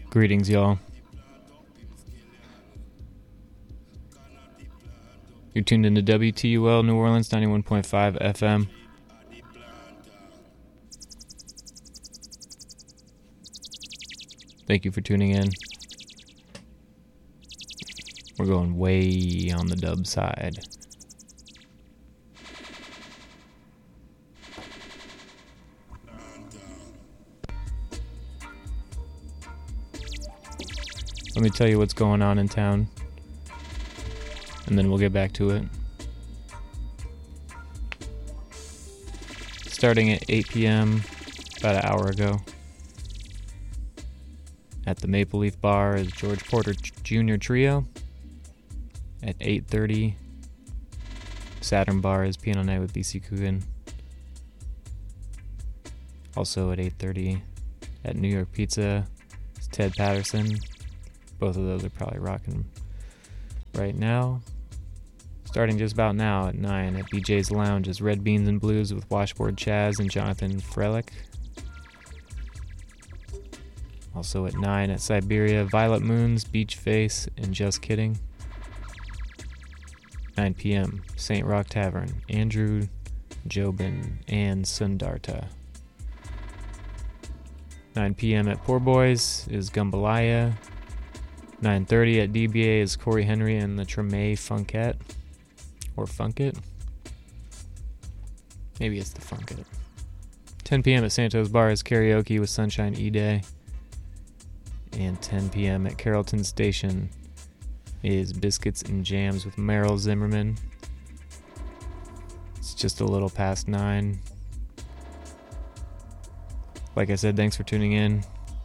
Greetings, y'all. You're tuned into WTUL New Orleans 91.5 FM. Thank you for tuning in. We're going way on the dub side. Let me tell you what's going on in town, and then we'll get back to it. Starting at 8 p.m., about an hour ago, at the Maple Leaf Bar is George Porter Jr. Trio. At 8:30, Saturn Bar is Piano Night with BC Coogan. Also at 8:30, at New York Pizza, is Ted Patterson. Both of those are probably rocking right now. Starting just about now at 9 at BJ's Lounge is Red Beans and Blues with Washboard Chaz and Jonathan Frelick. Also at 9 at Siberia, Violet Moons, Beach Face, and Just Kidding. 9 p.m. St. Rock Tavern, Andrew, Jobin, and Sundarta. 9 p.m. at Poor Boys is Gumbalaya. 9:30 at DBA is Corey Henry and the Treme Funkette. Or Funkit. Maybe it's the Funkit. 10 p.m. at Santos Bar is Karaoke with Sunshine E-Day. And 10 p.m. at Carrollton Station is Biscuits and Jams with Meryl Zimmerman. It's just a little past 9. Like I said, thanks for tuning in.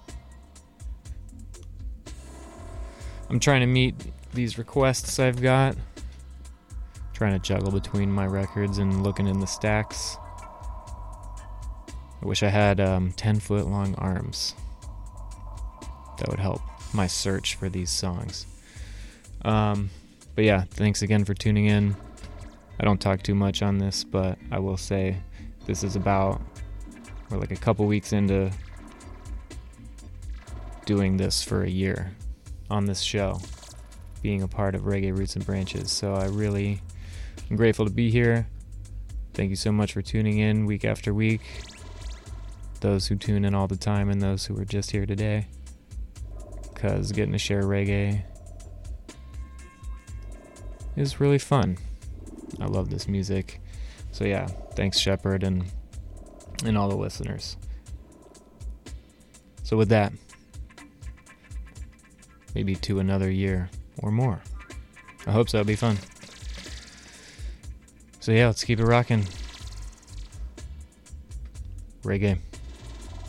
I'm trying to meet these requests I've got. Trying to juggle between my records and looking in the stacks. I wish I had 10-foot long arms. That would help my search for these songs. But yeah, thanks again for tuning in. I don't talk too much on this, but I will say this is we're like a couple weeks into doing this for a year on this show, being a part of Reggae Roots and Branches. So I really am grateful to be here. Thank you so much for tuning in week after week. Those who tune in all the time and those who are just here today. Because getting to share reggae is really fun. I love this music. So yeah, thanks Shepard and all the listeners. So with that, maybe to another year or more. I hope so, it'll be fun. So yeah, let's keep it rocking. Reggae.